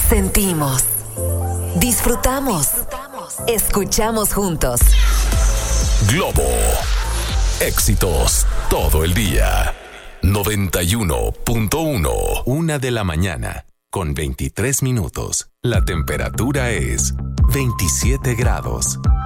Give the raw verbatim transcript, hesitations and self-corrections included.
Sentimos, disfrutamos, escuchamos juntos. Globo. Éxitos todo el día. noventa y uno punto uno. Una de la mañana con veintitrés minutos. La temperatura es veintisiete grados.